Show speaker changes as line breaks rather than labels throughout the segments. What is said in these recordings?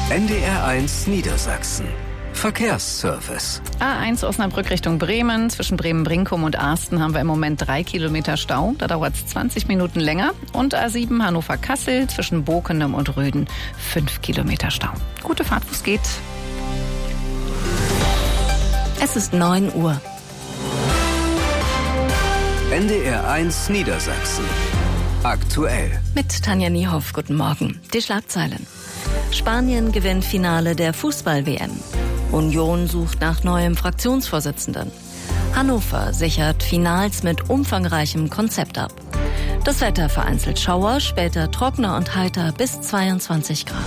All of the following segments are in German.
NDR1 Niedersachsen. Verkehrsservice.
A1 Osnabrück Richtung Bremen. Zwischen Bremen-Brinkum und Arsten haben wir im Moment 3 Kilometer Stau. Da dauert es 20 Minuten länger. Und A7 Hannover-Kassel zwischen Bokenem und Rüden 5 Kilometer Stau. Gute Fahrt, wo es geht.
Es ist 9 Uhr.
NDR1 Niedersachsen. Aktuell.
Mit Tanja Niehoff, guten Morgen. Die Schlagzeilen. Spanien gewinnt Finale der Fußball-WM. Union sucht nach neuem Fraktionsvorsitzenden. Hannover sichert Finals mit umfangreichem Konzept ab. Das Wetter: vereinzelt Schauer, später trockener und heiter bis 22 Grad.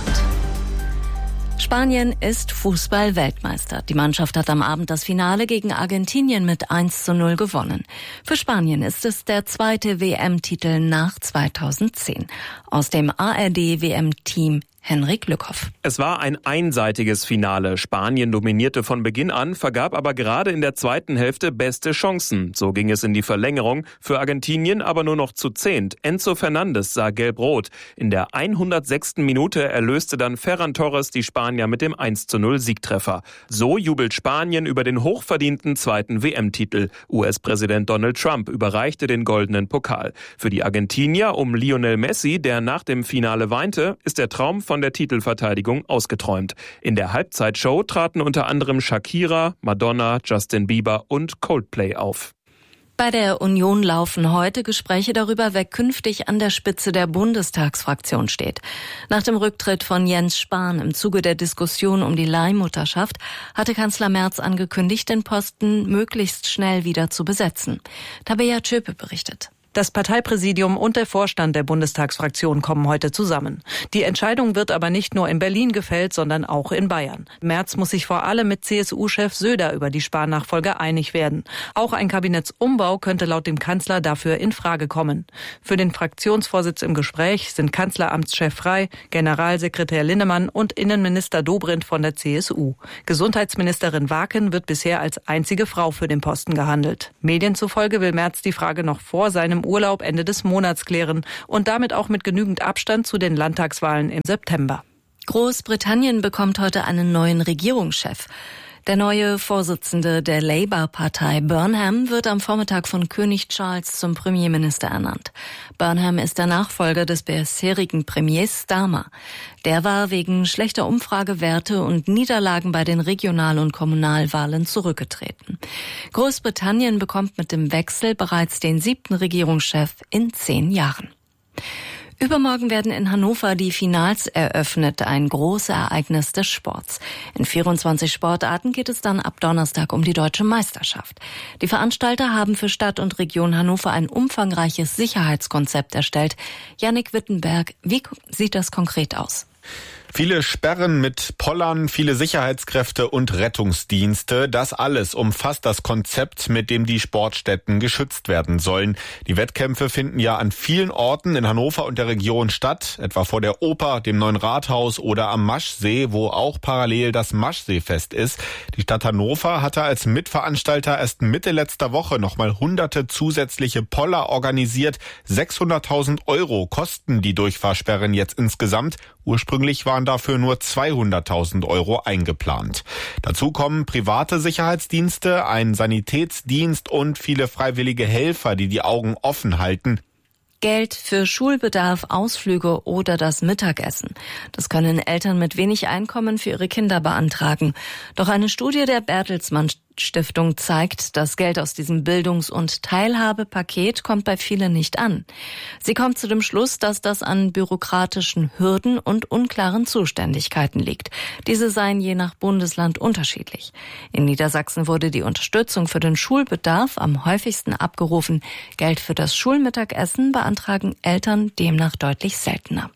Spanien ist Fußball-Weltmeister. Die Mannschaft hat am Abend das Finale gegen Argentinien mit 1:0 gewonnen. Für Spanien ist es der zweite WM-Titel nach 2010. Aus dem ARD-WM-Team Henrik Lückhoff.
Es war ein einseitiges Finale. Spanien dominierte von Beginn an, vergab aber gerade in der zweiten Hälfte beste Chancen. So ging es in die Verlängerung, für Argentinien aber nur noch zu 10. Enzo Fernandes sah gelb-rot. In der 106. Minute erlöste dann Ferran Torres die Spanier mit dem 1:0 Siegtreffer. So jubelt Spanien über den hochverdienten zweiten WM-Titel. US-Präsident Donald Trump überreichte den goldenen Pokal. Für die Argentinier um Lionel Messi, der nach dem Finale weinte, ist der Traum von der Titelverteidigung ausgeträumt. In der Halbzeitshow traten unter anderem Shakira, Madonna, Justin Bieber und Coldplay auf.
Bei der Union laufen heute Gespräche darüber, wer künftig an der Spitze der Bundestagsfraktion steht. Nach dem Rücktritt von Jens Spahn im Zuge der Diskussion um die Leihmutterschaft hatte Kanzler Merz angekündigt, den Posten möglichst schnell wieder zu besetzen. Tabea Tschöpe berichtet.
Das Parteipräsidium und der Vorstand der Bundestagsfraktion kommen heute zusammen. Die Entscheidung wird aber nicht nur in Berlin gefällt, sondern auch in Bayern. Merz muss sich vor allem mit CSU-Chef Söder über die Spahn-Nachfolge einig werden. Auch ein Kabinettsumbau könnte laut dem Kanzler dafür in Frage kommen. Für den Fraktionsvorsitz im Gespräch sind Kanzleramtschef Frey, Generalsekretär Linnemann und Innenminister Dobrindt von der CSU. Gesundheitsministerin Waken wird bisher als einzige Frau für den Posten gehandelt. Medien zufolge will Merz die Frage noch vor seinem Urlaub Ende des Monats klären und damit auch mit genügend Abstand zu den Landtagswahlen im September.
Großbritannien bekommt heute einen neuen Regierungschef. Der neue Vorsitzende der Labour-Partei Burnham wird am Vormittag von König Charles zum Premierminister ernannt. Burnham ist der Nachfolger des bisherigen Premiers Starmer. Der war wegen schlechter Umfragewerte und Niederlagen bei den Regional- und Kommunalwahlen zurückgetreten. Großbritannien bekommt mit dem Wechsel bereits den 7. Regierungschef in 10 Jahren. Übermorgen werden in Hannover die Finals eröffnet, ein großes Ereignis des Sports. In 24 Sportarten geht es dann ab Donnerstag um die Deutsche Meisterschaft. Die Veranstalter haben für Stadt und Region Hannover ein umfangreiches Sicherheitskonzept erstellt. Jannik Wittenberg, wie sieht das konkret aus?
Viele Sperren mit Pollern, viele Sicherheitskräfte und Rettungsdienste. Das alles umfasst das Konzept, mit dem die Sportstätten geschützt werden sollen. Die Wettkämpfe finden ja an vielen Orten in Hannover und der Region statt, etwa vor der Oper, dem Neuen Rathaus oder am Maschsee, wo auch parallel das Maschseefest ist. Die Stadt Hannover hatte als Mitveranstalter erst Mitte letzter Woche nochmal hunderte zusätzliche Poller organisiert. 600.000 € kosten die Durchfahrsperren jetzt insgesamt. Ursprünglich waren dafür nur 200.000 € eingeplant. Dazu kommen private Sicherheitsdienste, ein Sanitätsdienst und viele freiwillige Helfer, die die Augen offen halten.
Geld für Schulbedarf, Ausflüge oder das Mittagessen. Das können Eltern mit wenig Einkommen für ihre Kinder beantragen. Doch eine Studie der Bertelsmann Stiftung zeigt, das Geld aus diesem Bildungs- und Teilhabepaket kommt bei vielen nicht an. Sie kommt zu dem Schluss, dass das an bürokratischen Hürden und unklaren Zuständigkeiten liegt. Diese seien je nach Bundesland unterschiedlich. In Niedersachsen wurde die Unterstützung für den Schulbedarf am häufigsten abgerufen. Geld für das Schulmittagessen beantragen Eltern demnach deutlich seltener.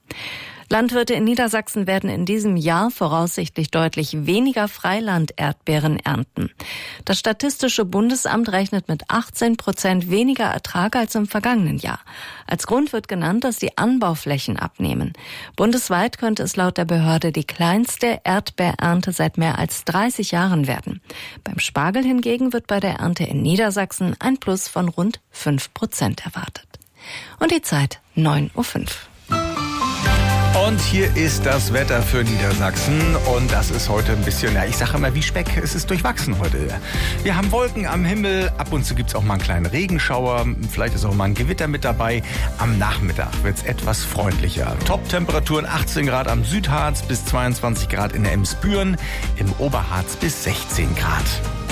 Landwirte in Niedersachsen werden in diesem Jahr voraussichtlich deutlich weniger Freiland-Erdbeeren ernten. Das Statistische Bundesamt rechnet mit 18% weniger Ertrag als im vergangenen Jahr. Als Grund wird genannt, dass die Anbauflächen abnehmen. Bundesweit könnte es laut der Behörde die kleinste Erdbeerernte seit mehr als 30 Jahren werden. Beim Spargel hingegen wird bei der Ernte in Niedersachsen ein Plus von rund 5% erwartet. Und die Zeit 9:05 Uhr.
Und hier ist das Wetter für Niedersachsen. Und das ist heute ein bisschen, ich sage immer wie Speck, es ist durchwachsen heute. Wir haben Wolken am Himmel, ab und zu gibt es auch mal einen kleinen Regenschauer. Vielleicht ist auch mal ein Gewitter mit dabei. Am Nachmittag wird es etwas freundlicher. Top-Temperaturen 18 Grad am Südharz bis 22 Grad in der Emsbüren. Im Oberharz bis 16 Grad.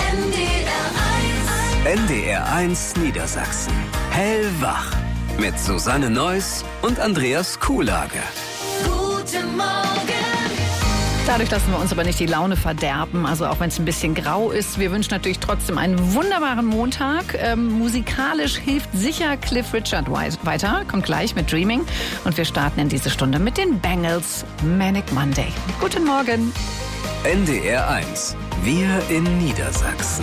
NDR 1 Niedersachsen. Hellwach. Mit Susanne Neuss und Andreas Kuhlage.
Guten Morgen.
Dadurch lassen wir uns aber nicht die Laune verderben, also auch wenn es ein bisschen grau ist. Wir wünschen natürlich trotzdem einen wunderbaren Montag. Musikalisch hilft sicher Cliff Richard weiter, kommt gleich mit Dreaming. Und wir starten in diese Stunde mit den Bangles, Manic Monday. Guten Morgen.
NDR 1. Wir in Niedersachsen.